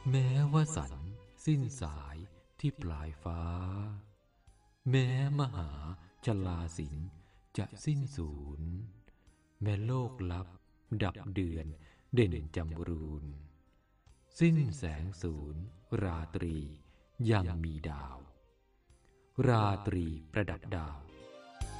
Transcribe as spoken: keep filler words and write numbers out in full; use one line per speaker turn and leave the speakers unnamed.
แม้ว่าสันสิ้นสายที่ปลายฟ้าแม้มหาชลาสินจะสิ้นสูญแม้โลกลับดับเดือนเด่นจำรูนสิ้นแสงสูญราตรียังมีดาวราตรีประดับดาว